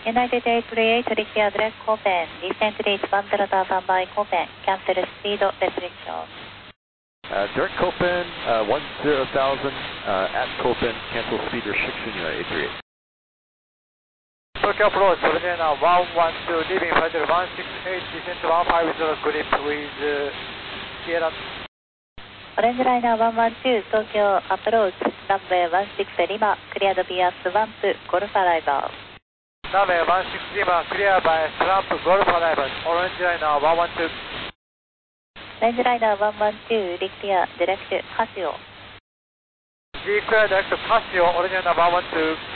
United 838 Rikia Direct Copen, descent reach 1 Delta standby Copen, cancel speed restriction. Direct Copen, 10,000 at Copen, cancel speed restriction, United 838. Tokyo approach, Origina 112, leaving flight 168, descent 150 grip with Sierra. Orange Liner 112, Tokyo approach, runway 16 Lima, cleared via Swamp, Golf arrival. Runway 16 Lima, cleared by Swamp, Golf arrival, Orange Liner 112. Orange Liner 112, declare direct Casio. Declare direct Casio, Orange Liner 112.